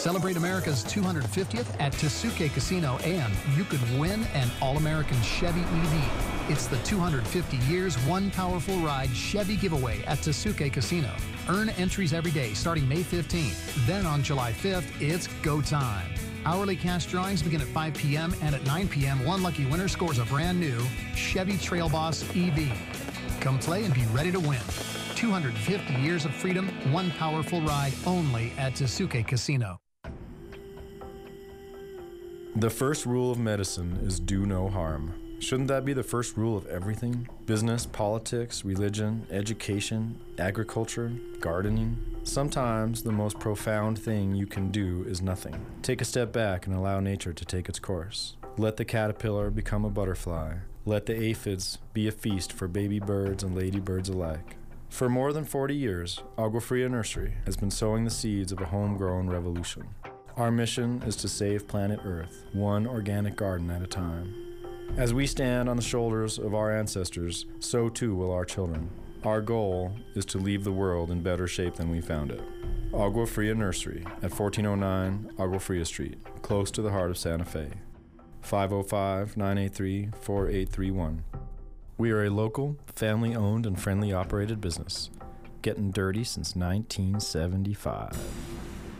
Celebrate America's 250th at Tasuke Casino, and you could win an all-American Chevy EV. It's the 250 years, one powerful ride Chevy giveaway at Tasuke Casino. Earn entries every day starting May 15th. Then on July 5th, it's go time. Hourly cash drawings begin at 5 p.m. and at 9 p.m. one lucky winner scores a brand new Chevy Trail Boss EV. Come play and be ready to win. 250 years of freedom, one powerful ride only at Tasuke Casino. The first rule of medicine is do no harm. Shouldn't that be the first rule of everything? Business, politics, religion, education, agriculture, gardening. Sometimes the most profound thing you can do is nothing. Take a step back and allow nature to take its course. Let the caterpillar become a butterfly. Let the aphids be a feast for baby birds and ladybirds alike. For more than 40 years, Agua Fria Nursery has been sowing the seeds of a homegrown revolution. Our mission is to save planet Earth, one organic garden at a time. As we stand on the shoulders of our ancestors, so too will our children. Our goal is to leave the world in better shape than we found it. Agua Fria Nursery at 1409 Agua Fria Street, close to the heart of Santa Fe. 505-983-4831. We are a local, family-owned and friendly operated business, getting dirty since 1975.